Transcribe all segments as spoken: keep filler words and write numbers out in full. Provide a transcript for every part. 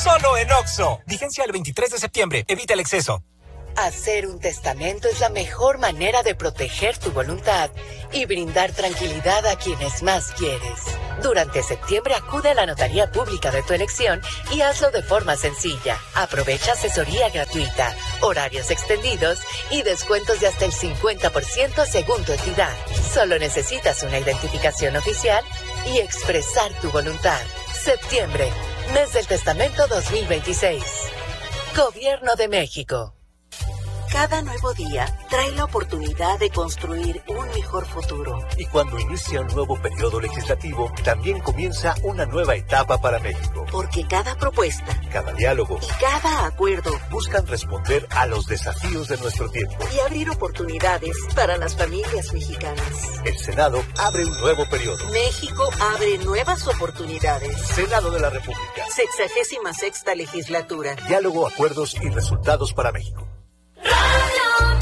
Solo en Oxxo. Vigencia el veintitrés de septiembre. Evita el exceso. Hacer un testamento es la mejor manera de proteger tu voluntad y brindar tranquilidad a quienes más quieres. Durante septiembre acude a la notaría pública de tu elección y hazlo de forma sencilla. Aprovecha asesoría gratuita, horarios extendidos y descuentos de hasta el cincuenta por ciento según tu entidad. Solo necesitas una identificación oficial y expresar tu voluntad. Septiembre, mes del testamento dos mil veintiséis. Gobierno de México. Cada nuevo día trae la oportunidad de construir un mejor futuro. Y cuando inicia un nuevo periodo legislativo, también comienza una nueva etapa para México. Porque cada propuesta, cada diálogo y cada acuerdo buscan responder a los desafíos de nuestro tiempo y abrir oportunidades para las familias mexicanas. El Senado abre un nuevo periodo. México abre nuevas oportunidades. Senado de la República. Sexagésima sexta legislatura. Diálogo, acuerdos y resultados para México. Radio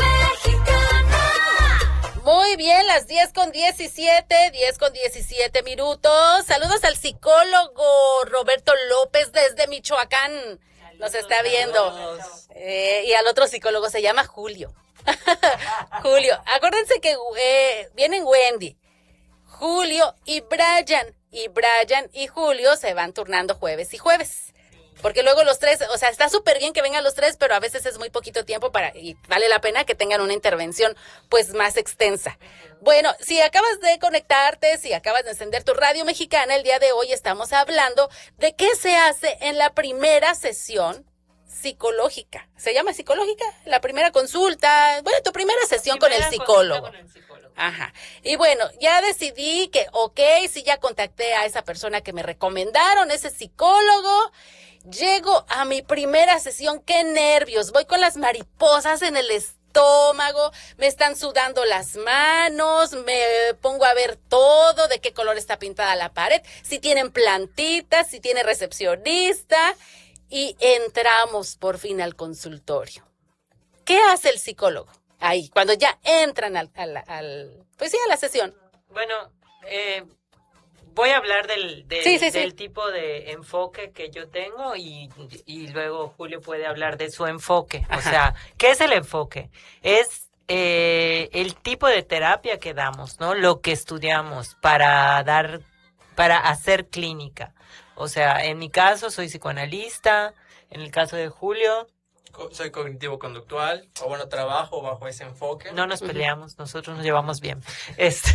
Mexicana. Muy bien, las diez con diecisiete, diez con diecisiete minutos. Saludos al psicólogo Roberto López desde Michoacán. Nos está viendo. Eh, y al otro psicólogo se llama Julio. Julio, acuérdense que eh, vienen Wendy, Julio y Brian. Y Brian y Julio se van turnando jueves y jueves. Porque luego los tres, o sea, está súper bien que vengan los tres, pero a veces es muy poquito tiempo para, y vale la pena que tengan una intervención, pues, más extensa. Bueno, si acabas de conectarte, si acabas de encender tu radio mexicana, el día de hoy estamos hablando de qué se hace en la primera sesión psicológica. ¿Se llama psicológica? La primera consulta, bueno, tu primera sesión con el psicólogo. Con el psicólogo. Ajá. Y bueno, ya decidí que, ok, sí, ya contacté a esa persona que me recomendaron, ese psicólogo. Llego a mi primera sesión, qué nervios, voy con las mariposas en el estómago, me están sudando las manos, me pongo a ver todo, de qué color está pintada la pared, si tienen plantitas, si tiene recepcionista, y entramos por fin al consultorio. ¿Qué hace el psicólogo ahí, cuando ya entran al, al, al pues sí, a la sesión? Bueno, eh... voy a hablar del, del, sí, sí, del sí. tipo de enfoque que yo tengo y, y luego Julio puede hablar de su enfoque. Ajá. O sea, ¿qué es el enfoque? Es eh, el tipo de terapia que damos, ¿no? Lo que estudiamos para dar, para hacer clínica. O sea, en mi caso soy psicoanalista, en el caso de Julio... Soy cognitivo-conductual, o bueno, trabajo bajo ese enfoque. No nos peleamos, uh-huh. Nosotros nos llevamos bien. Este,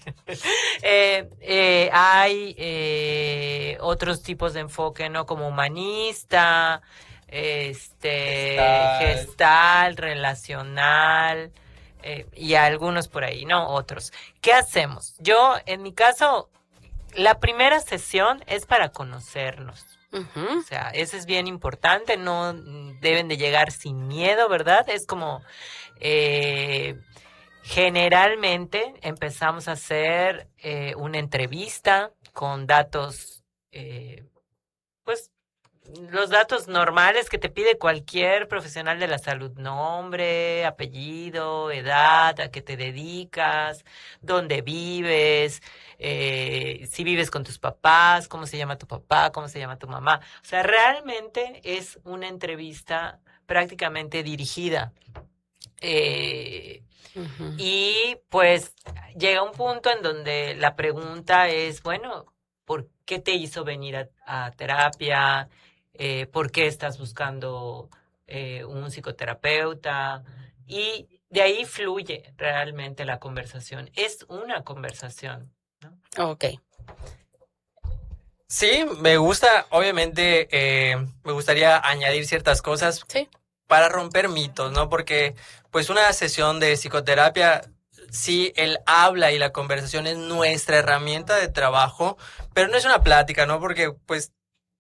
eh, eh, hay eh, otros tipos de enfoque, ¿no? Como humanista, este, gestal, gestal relacional, eh, y algunos por ahí, ¿no? Otros. ¿Qué hacemos? Yo, en mi caso, la primera sesión es para conocernos. Uh-huh. O sea, eso es bien importante, no deben de llegar sin miedo, ¿verdad? Es como, eh, generalmente empezamos a hacer eh, una entrevista con datos, eh, pues, los datos normales que te pide cualquier profesional de la salud: nombre, apellido, edad, a qué te dedicas, dónde vives, eh, si vives con tus papás, cómo se llama tu papá, cómo se llama tu mamá. O sea, realmente es una entrevista prácticamente dirigida. Eh, uh-huh. Y pues llega un punto en donde la pregunta es, bueno, ¿por qué te hizo venir a, a terapia? Eh, ¿Por qué estás buscando eh, un psicoterapeuta? Y de ahí fluye realmente la conversación. Es una conversación, ¿no? Ok. Sí, me gusta, obviamente, eh, me gustaría añadir ciertas cosas sí. para romper mitos, ¿no? Porque, pues, una sesión de psicoterapia, sí, el habla y la conversación es nuestra herramienta de trabajo, pero no es una plática, ¿no? Porque, pues,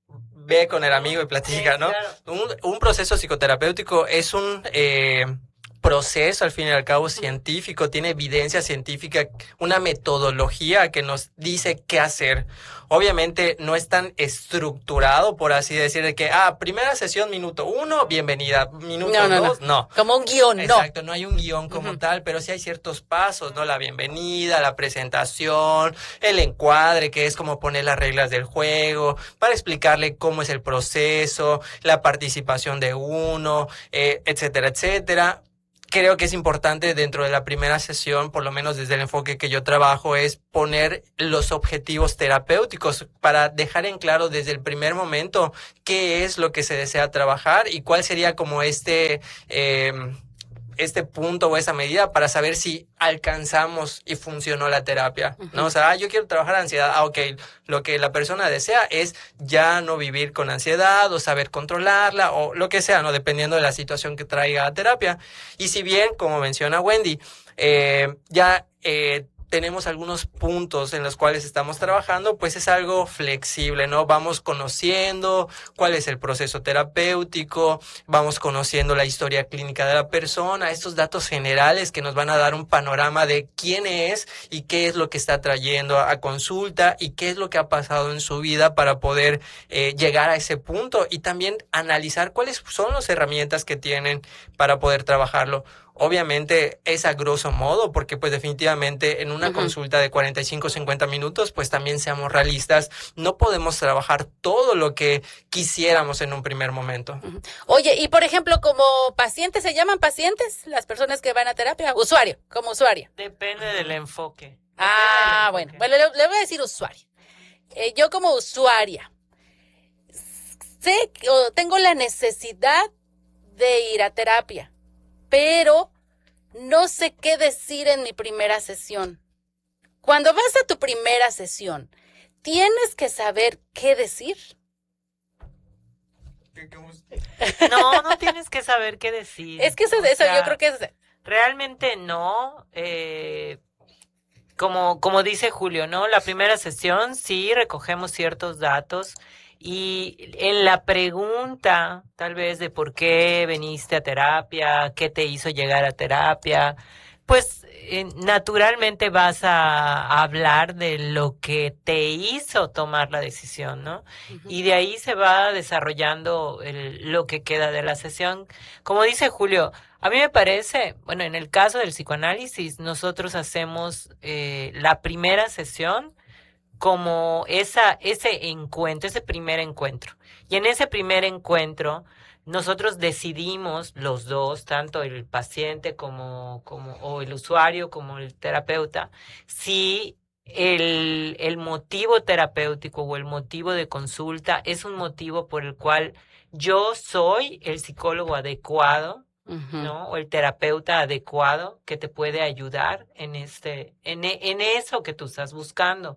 ve con el amigo y platica, ¿no? Sí, claro. Un, un proceso psicoterapéutico es un, eh, proceso, al fin y al cabo, científico, tiene evidencia científica, una metodología que nos dice qué hacer. Obviamente no es tan estructurado, por así decir, de que, ah, primera sesión, minuto uno, bienvenida, minuto No, no, dos, no. no. Como un guión, no. Exacto, no hay un guión como Ujú. tal, pero sí hay ciertos pasos, ¿no? La bienvenida, la presentación, el encuadre, que es como poner las reglas del juego, para explicarle cómo es el proceso, la participación de uno, eh, etcétera, etcétera. Creo que es importante dentro de la primera sesión, por lo menos desde el enfoque que yo trabajo, es poner los objetivos terapéuticos para dejar en claro desde el primer momento qué es lo que se desea trabajar y cuál sería como este, eh, este punto o esa medida para saber si alcanzamos y funcionó la terapia, ¿no? O sea, ah, yo quiero trabajar ansiedad, ah, ok, lo que la persona desea es ya no vivir con ansiedad o saber controlarla o lo que sea, ¿no? Dependiendo de la situación que traiga la terapia. Y si bien, como menciona Wendy, eh, ya eh, tenemos algunos puntos en los cuales estamos trabajando, pues es algo flexible, ¿no? Vamos conociendo cuál es el proceso terapéutico, vamos conociendo la historia clínica de la persona, estos datos generales que nos van a dar un panorama de quién es y qué es lo que está trayendo a consulta y qué es lo que ha pasado en su vida para poder eh, llegar a ese punto y también analizar cuáles son las herramientas que tienen para poder trabajarlo. Obviamente es a grosso modo, porque pues definitivamente en una uh-huh. consulta de cuarenta y cinco a cincuenta minutos, pues también seamos realistas, no podemos trabajar todo lo que quisiéramos en un primer momento. Uh-huh. Oye, y por ejemplo, como pacientes, ¿se llaman pacientes las personas que van a terapia? Usuario, como usuario. Depende del enfoque. Depende ah, del enfoque. bueno, bueno, le, le voy a decir usuario. Eh, yo como usuaria, sé o tengo la necesidad de ir a terapia, pero no sé qué decir en mi primera sesión. Cuando vas a tu primera sesión, ¿tienes que saber qué decir? No, no tienes que saber qué decir. Es que eso, eso sea, yo creo que es... Realmente no. Eh, como, como dice Julio, ¿no? La primera sesión sí recogemos ciertos datos. Y en la pregunta, tal vez, de por qué veniste a terapia, qué te hizo llegar a terapia, pues eh, naturalmente vas a, a hablar de lo que te hizo tomar la decisión, ¿no? Uh-huh. Y de ahí se va desarrollando el, lo que queda de la sesión. Como dice Julio, a mí me parece, bueno, en el caso del psicoanálisis, nosotros hacemos eh, la primera sesión como esa, ese encuentro, ese primer encuentro. Y en ese primer encuentro, nosotros decidimos los dos, tanto el paciente como, como o el usuario como el terapeuta, si el, el motivo terapéutico o el motivo de consulta es un motivo por el cual yo soy el psicólogo adecuado, uh-huh. ¿no? O el terapeuta adecuado que te puede ayudar en, este, en, en eso que tú estás buscando.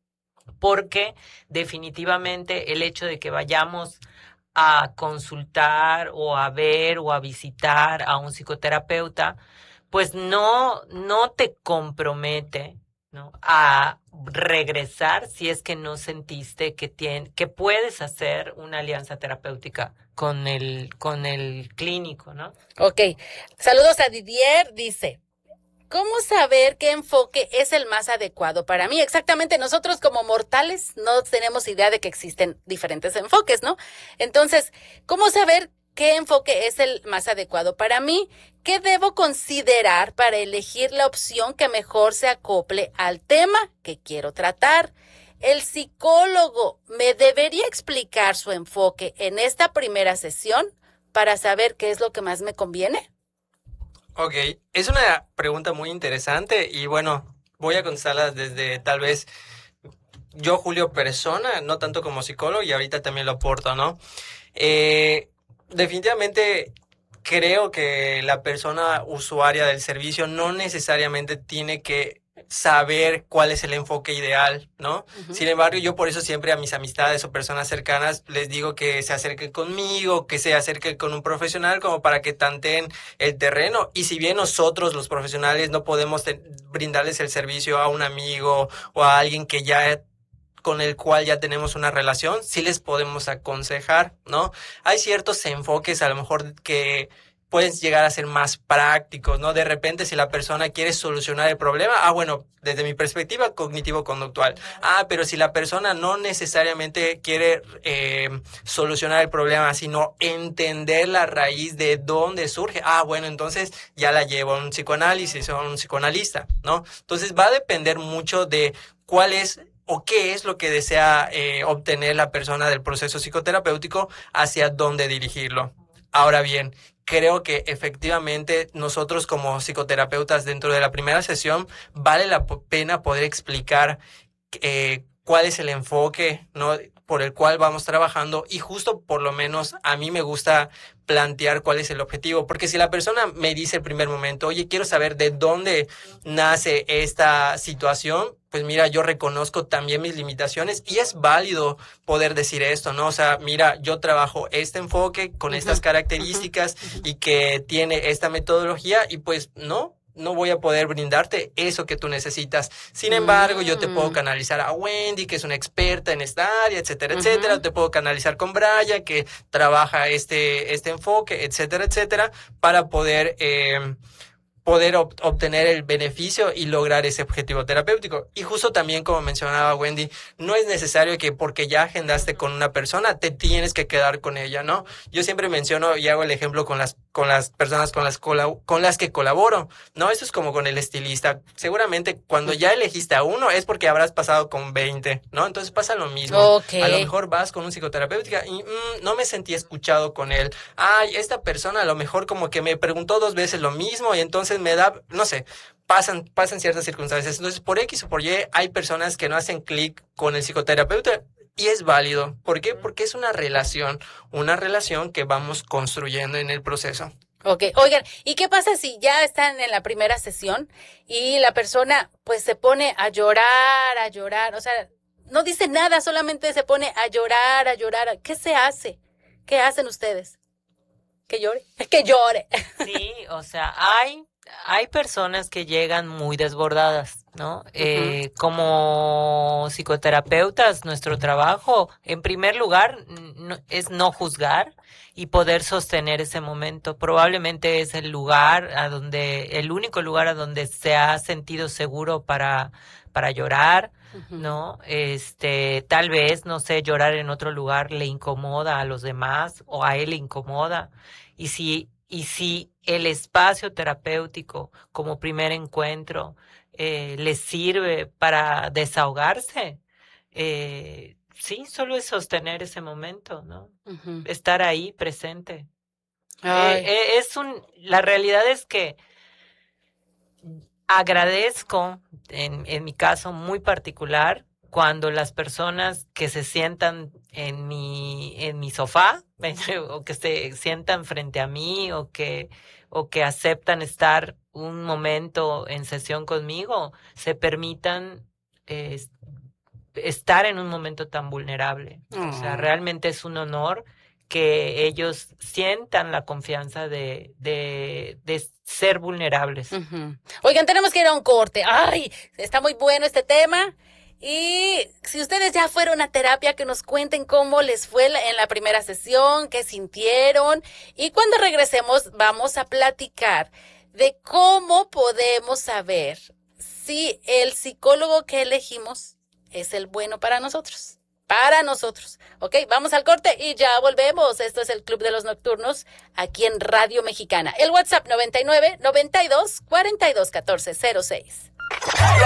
Porque definitivamente el hecho de que vayamos a consultar o a ver o a visitar a un psicoterapeuta, pues no, no te compromete, ¿no? A regresar si es que no sentiste que, tien, que puedes hacer una alianza terapéutica con el, con el clínico, ¿no? Ok. Saludos a Didier, dice... ¿Cómo saber qué enfoque es el más adecuado para mí? Exactamente, nosotros como mortales no tenemos idea de que existen diferentes enfoques, ¿no? Entonces, ¿cómo saber qué enfoque es el más adecuado para mí? ¿Qué debo considerar para elegir la opción que mejor se acople al tema que quiero tratar? ¿El psicólogo me debería explicar su enfoque en esta primera sesión para saber qué es lo que más me conviene? Ok, es una pregunta muy interesante y bueno, voy a contestarla desde tal vez yo, Julio, persona, no tanto como psicólogo y ahorita también lo aporto, ¿no? Eh, definitivamente creo que la persona usuaria del servicio no necesariamente tiene que saber cuál es el enfoque ideal, ¿no? Uh-huh. Sin embargo, yo por eso siempre a mis amistades o personas cercanas les digo que se acerquen conmigo, que se acerquen con un profesional como para que tanteen el terreno. Y si bien nosotros los profesionales no podemos te- brindarles el servicio a un amigo o a alguien que ya con el cual ya tenemos una relación, sí les podemos aconsejar, ¿no? Hay ciertos enfoques a lo mejor que pueden llegar a ser más prácticos, ¿no? De repente, si la persona quiere solucionar el problema, ah, bueno, desde mi perspectiva cognitivo-conductual. Ah, pero si la persona no necesariamente quiere eh, solucionar el problema, sino entender la raíz de dónde surge, ah, bueno, entonces ya la llevo a un psicoanálisis o a un psicoanalista, ¿no? Entonces va a depender mucho de cuál es o qué es lo que desea eh, obtener la persona del proceso psicoterapéutico, hacia dónde dirigirlo. Ahora bien, creo que efectivamente nosotros como psicoterapeutas dentro de la primera sesión vale la pena poder explicar eh, cuál es el enfoque, ¿no?, por el cual vamos trabajando, y justo por lo menos a mí me gusta plantear cuál es el objetivo, porque si la persona me dice el primer momento, oye, quiero saber de dónde nace esta situación, pues mira, yo reconozco también mis limitaciones y es válido poder decir esto, ¿no? O sea, mira, yo trabajo este enfoque con estas características y que tiene esta metodología y pues no, no voy a poder brindarte eso que tú necesitas. Sin embargo, yo te puedo canalizar a Wendy, que es una experta en esta área, etcétera, etcétera. Te puedo canalizar con Brian, que trabaja este, este enfoque, etcétera, etcétera, para poder... Eh, poder ob- obtener el beneficio y lograr ese objetivo terapéutico. Y justo también, como mencionaba Wendy, no es necesario que porque ya agendaste con una persona, te tienes que quedar con ella, ¿no? Yo siempre menciono y hago el ejemplo con las, con las personas con las, colab- con las que colaboro, ¿no? Eso es como con el estilista. Seguramente cuando ya elegiste a uno es porque habrás pasado con veinte, ¿no? Entonces pasa lo mismo. Okay. A lo mejor vas con un psicoterapeuta y mm, no me sentí escuchado con él. Ay, esta persona a lo mejor como que me preguntó dos veces lo mismo y entonces me da, no sé, pasan, pasan ciertas circunstancias. Entonces, por X o por Y, hay personas que no hacen clic con el psicoterapeuta y es válido. ¿Por qué? Porque es una relación, una relación que vamos construyendo en el proceso. Ok, oigan, ¿y qué pasa si ya están en la primera sesión y la persona pues se pone a llorar, a llorar? O sea, no dice nada, solamente se pone a llorar, a llorar. ¿Qué se hace? ¿Qué hacen ustedes? Que llore, que llore. Sí, o sea, hay, hay personas que llegan muy desbordadas, ¿no? Uh-huh. Eh, como psicoterapeutas, nuestro trabajo, en primer lugar, no, es no juzgar y poder sostener ese momento. Probablemente es el lugar a donde, el único lugar a donde se ha sentido seguro para, para llorar, uh-huh. ¿no? Este, tal vez, no sé, llorar en otro lugar le incomoda a los demás o a él le incomoda. Y si, y si el espacio terapéutico como primer encuentro eh, les sirve para desahogarse, eh, sí, solo es sostener ese momento, ¿no? Uh-huh. Estar ahí presente. Eh, eh, es un, la realidad es que agradezco, en, en mi caso muy particular, cuando las personas que se sientan en mi, en mi sofá, o que se sientan frente a mí, o que, o que aceptan estar un momento en sesión conmigo, se permitan eh, estar en un momento tan vulnerable. Mm. O sea, realmente es un honor que ellos sientan la confianza de, de, de ser vulnerables. Uh-huh. Oigan, tenemos que ir a un corte. ¡Ay! Está muy bueno este tema. Y si ustedes ya fueron a terapia, que nos cuenten cómo les fue en la primera sesión, qué sintieron. Y cuando regresemos vamos a platicar de cómo podemos saber si el psicólogo que elegimos es el bueno para nosotros. Para nosotros. Ok, vamos al corte y ya volvemos. Esto es el Club de los Nocturnos aquí en Radio Mexicana. El WhatsApp noventa y nueve, noventa y dos, cuarenta y dos, catorce, cero seis.